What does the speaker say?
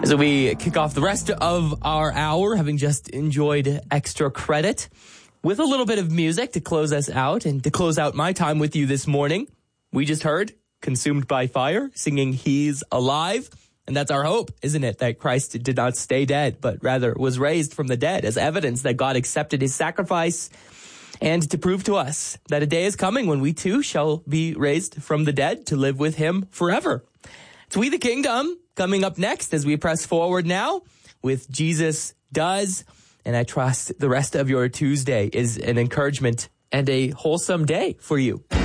As we kick off the rest of our hour, having just enjoyed Extra Credit, with a little bit of music to close us out and to close out my time with you this morning, we just heard Consumed by Fire singing He's Alive. And that's our hope, isn't it? That Christ did not stay dead, but rather was raised from the dead as evidence that God accepted his sacrifice, and to prove to us that a day is coming when we too shall be raised from the dead to live with him forever. It's We the Kingdom coming up next as we press forward now with Jesus Does. And I trust the rest of your Tuesday is an encouragement and a wholesome day for you.